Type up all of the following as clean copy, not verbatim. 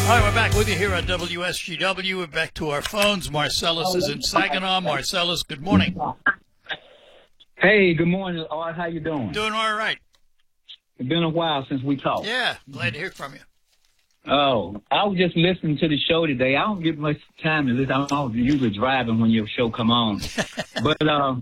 All right, we're back with you here on WSGW. We're back to our phones. Marcellus is in Saginaw. Marcellus, good morning. Hey, good morning, Art. How you doing? Doing all right. It's been a while since we talked. Yeah, glad to hear from you. Oh, I was just listening to the show today. I don't get much time to listen. I'm usually driving when your show come on. But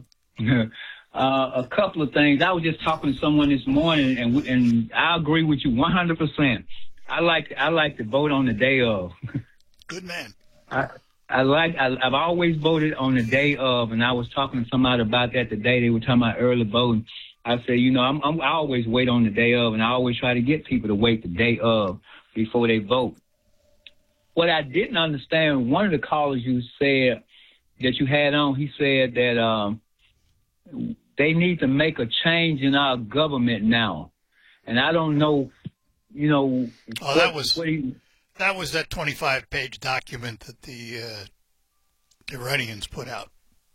a couple of things. I was just talking to someone this morning, and I agree with you 100%. I like to vote on the day of. Good man. I've always voted on the day of, and I was talking to somebody about that today. They were talking about early voting. I said, I always wait on the day of, and I always try to get people to wait the day of before they vote. What I didn't understand, one of the callers you said that you had on, he said that they need to make a change in our government now, and I don't know. That was that 25-page document that the Iranians put out.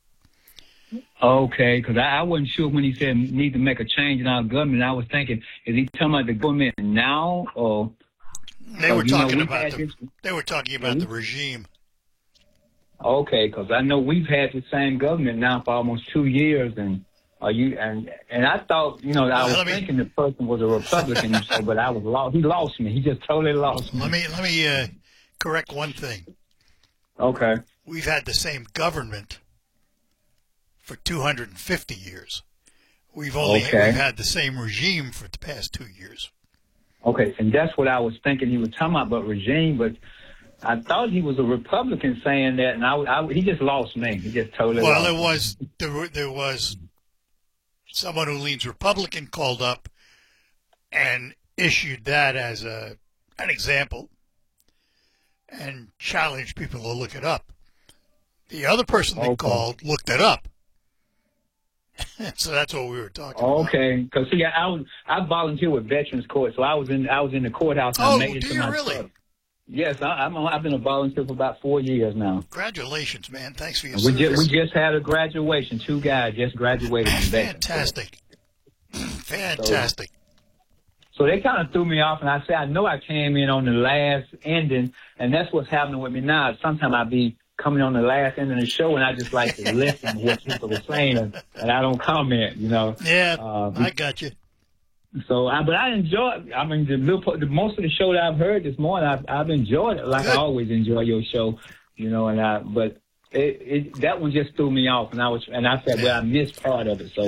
Okay, because I wasn't sure when he said need to make a change in our government. I was thinking, is he talking about the government now, or they were talking about the regime? Okay, because I know we've had the same government now for almost 2 years, and I thought, I was thinking the person was a Republican, but I was lost. He lost me. He just totally lost me. Let me correct one thing. Okay. We've had the same government for 250 years. We've had the same regime for the past 2 years. Okay, and that's what I was thinking he was talking about regime, but I thought he was a Republican saying that, and he just lost me. He just totally lost me. There was someone who leans Republican called up and issued that as an example and challenged people to look it up. The other person that called looked it up. So that's what we were talking about. Okay, because I volunteer with Veterans Court, so I was in the courthouse. And I made it do to you my really? truck. Yes, I've been a volunteer for about 4 years now. Congratulations, man! Thanks for your service. We just had a graduation. 2 guys just graduated from Veterans Fantastic. Fantastic. So they kind of threw me off, and I said, I know I came in on the last ending, and that's what's happening with me now. Sometimes I be coming on the last end of the show, and I just like to listen to what people are saying, and I don't comment, Yeah, I got you. So, but I enjoy. I mean, the most of the show that I've heard this morning, I've enjoyed it. Like I always enjoy your show, but that one just threw me off, and I said, well, I missed part of it. So